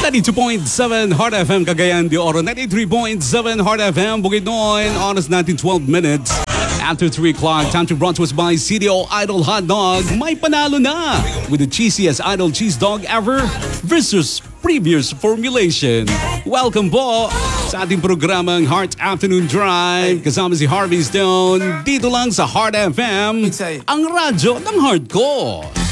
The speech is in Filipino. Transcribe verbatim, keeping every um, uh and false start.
ninety-two point seven Heart F M Cagayan de Oro, ninety-three point seven Heart F M Bukidnon. Oras natin twelve minutes after three o'clock. Time to brought to us by C D O Idol Hot Dog. May panalo na with the cheesiest Idol cheese dog ever versus previous formulation. Welcome po sa ating programang Heart Afternoon Drive. Kasama si Harvey Stone dito lang sa Heart F M, ang radyo ng heart ko.